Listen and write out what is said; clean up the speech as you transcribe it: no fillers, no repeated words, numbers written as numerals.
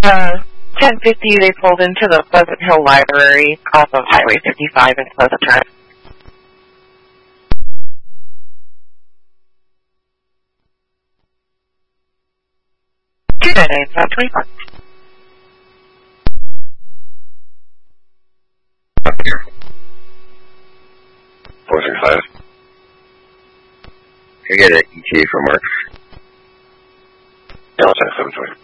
10:50, they pulled into the Pleasant Hill Library off of Highway 55 in Pleasant Drive. Good day, 524. Up here. 465. You get an ETA for Mark. Delta 720.